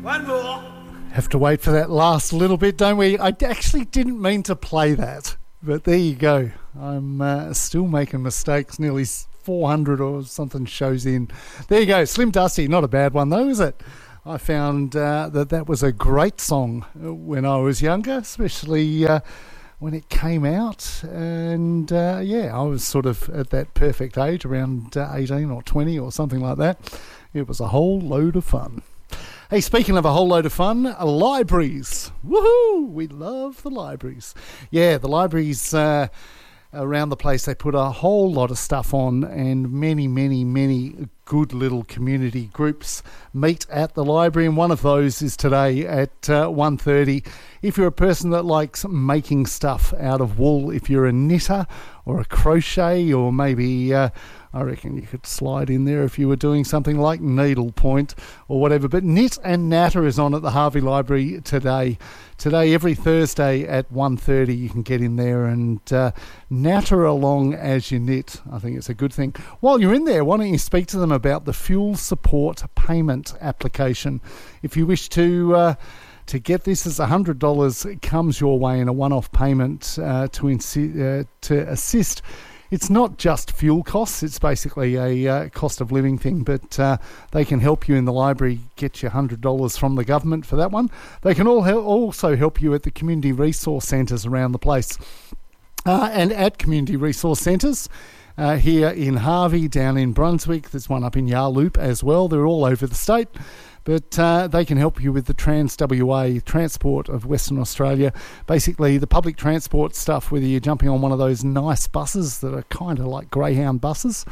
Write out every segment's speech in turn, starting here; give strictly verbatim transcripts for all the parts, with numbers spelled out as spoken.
One more. Have to wait for that last little bit, don't we? I actually didn't mean to play that, but there you go. I'm uh, still making mistakes, nearly four hundred or something shows in. There you go, Slim Dusty, not a bad one though, is it? I found uh, that that was a great song when I was younger, especially uh, when it came out. And uh, yeah, I was sort of at that perfect age, around uh, eighteen or twenty or something like that. It was a whole load of fun. Hey, speaking of a whole load of fun, libraries. Woohoo! We love the libraries. Yeah, the libraries uh, around the place, they put a whole lot of stuff on, and many, many, many good little community groups meet at the library, and one of those is today at uh, one thirty. If you're a person that likes making stuff out of wool, if you're a knitter or a crochet, or maybe uh, I reckon you could slide in there if you were doing something like needlepoint or whatever. But Knit and Natter is on at the Harvey Library today. Today, every Thursday at one thirty, you can get in there and uh, natter along as you knit. I think it's a good thing. While you're in there, why don't you speak to them about the fuel support payment application? If you wish to... Uh, To get this, as one hundred dollars comes your way in a one-off payment uh, to insi- uh, to assist. It's not just fuel costs, it's basically a uh, cost of living thing, but uh, they can help you in the library get you one hundred dollars from the government for that one. They can all hel- also help you at the community resource centres around the place. Uh, and at community resource centres, uh, here in Harvey, down in Brunswick, there's one up in Yarloop as well. They're all over the state. But uh, they can help you with the Trans W A transport of Western Australia. Basically, the public transport stuff, whether you're jumping on one of those nice buses that are kind of like Greyhound buses.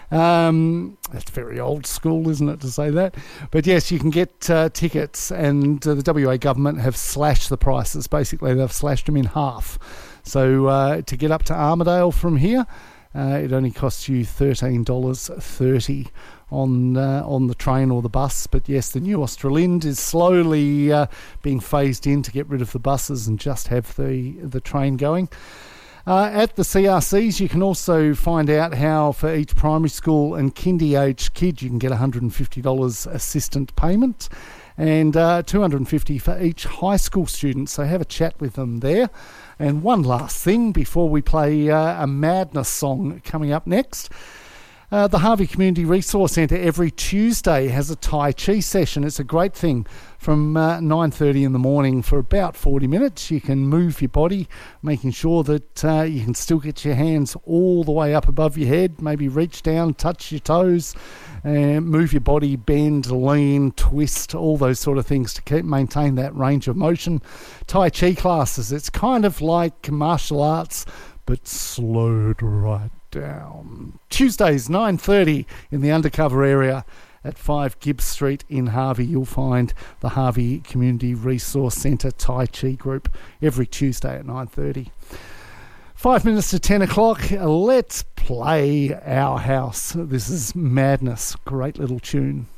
Um, that's very old school, isn't it, to say that? But yes, you can get uh, tickets, and uh, the W A government have slashed the prices. Basically, they've slashed them in half. So uh, to get up to Armidale from here, uh, it only costs you thirteen dollars thirty on uh, on the train or the bus. But yes, the new Australind is slowly uh, being phased in to get rid of the buses and just have the, the train going. Uh, at the C R Cs, you can also find out how for each primary school and kindy-aged kid you can get one hundred fifty dollars assistant payment, and uh, two hundred fifty dollars for each high school student. So have a chat with them there. And one last thing before we play uh, a Madness song coming up next. Uh, the Harvey Community Resource Centre every Tuesday has a Tai Chi session. It's a great thing. From uh, nine thirty in the morning for about forty minutes, you can move your body, making sure that uh, you can still get your hands all the way up above your head, maybe reach down, touch your toes, and move your body, bend, lean, twist, all those sort of things to keep maintain that range of motion. Tai Chi classes, it's kind of like martial arts, but slowed right down. Tuesdays, nine thirty in the undercover area at five Gibbs Street in Harvey. You'll find the Harvey Community Resource Centre Tai Chi group every Tuesday at nine thirty. Five minutes to ten o'clock. Let's play Our House. This is Madness. Great little tune.